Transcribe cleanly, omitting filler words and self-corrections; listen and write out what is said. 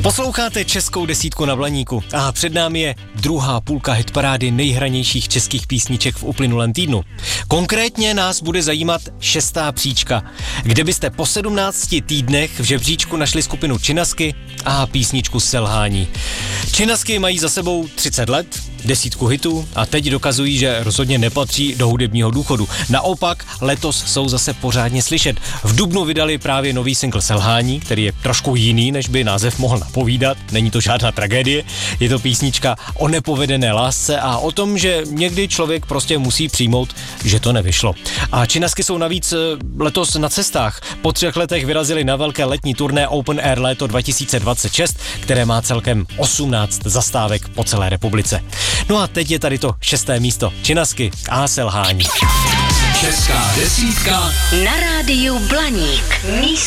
Posloucháte Českou desítku na Blaníku a před námi je druhá půlka hitparády nejhranějších českých písniček v uplynulém týdnu. Konkrétně nás bude zajímat 6. příčka, kde byste po 17 týdnech v žebříčku našli skupinu Činasky a písničku Selhání. Činasky mají za sebou 30 let, desítku hitů a teď dokazují, že rozhodně nepatří do hudebního důchodu. Naopak letos jsou zase pořádně slyšet. V dubnu vydali právě nový single Selhání, který je trošku jiný, než by název mohl napovídat. Není to žádná tragédie, je to písnička o nepovedené lásce a o tom, že někdy člověk prostě musí přijmout, že to nevyšlo. A Činasky jsou navíc letos na cestách. Po 3 letech vyrazili na velké letní turné Open Air léto 2026, které má celkem 18 zastávek po celé republice. No a teď je tady to 6. místo. Činasky a Selhání. Česká desítka na rádiu Blaník.